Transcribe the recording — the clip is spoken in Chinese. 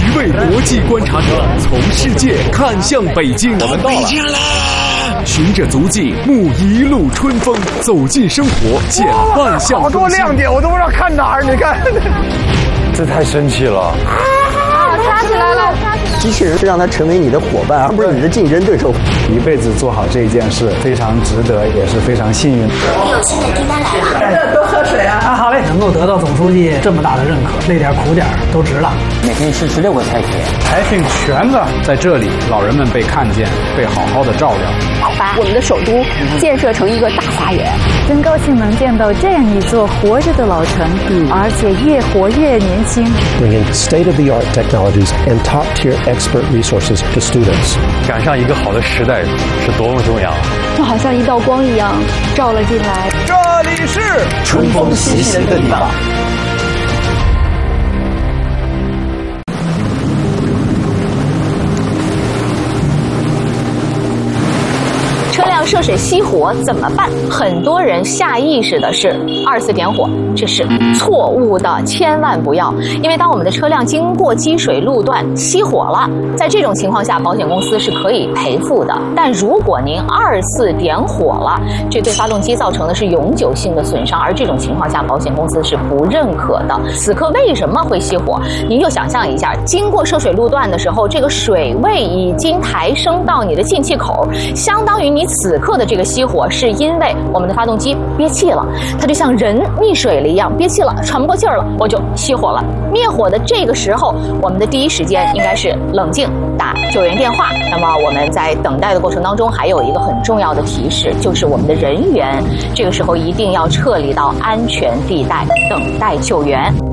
位国际观察者从世界看向北京， 我们到北京了。 循着足迹，沐一路春风，走进生活，减半项。 好多亮点，我都不知道看哪儿。你看， 这太神奇了！ 插起来了！ 机器人是让它成为你的伙伴，而不是你的竞争对手。 一辈子做好这一件事，非常值得，也是非常幸运。 有新的订单来了， 多喝水啊！好嘞，能够得到总书记这么大的认可，累点苦点都值了。 每天吃16个菜品， 还挺全的。在这里，老人们被看见，被好好的照料。 把我们的首都建设成一个大花园， 真高兴能见到这样一座活着的老城，而且越活越年轻。 Bringing state-of-the-art technologies and top-tier expert resources to students。 赶上一个好的时代是多么重要啊！ 就好像一道光一样照了进来。 这里是春风习习的地方。 车辆涉水熄火怎么办？很多人下意识的是2次点火，这是错误的，千万不要。因为当我们的车辆经过积水路段熄火了，在这种情况下，保险公司是可以赔付的。但如果您2次点火了，这对发动机造成的是永久性的损伤，而这种情况下，保险公司是不认可的。此刻为什么会熄火？您就想象一下，经过涉水路段的时候，这个水位已经抬升到你的进气口，相当于你此刻的这个熄火是因为我们的发动机憋气了，它就像人溺水了一样，憋气了，喘不过气儿了，我就熄火了。灭火的这个时候，我们的第一时间应该是冷静，打救援电话。那么我们在等待的过程当中，还有一个很重要的提示，就是我们的人员这个时候一定要撤离到安全地带，等待救援。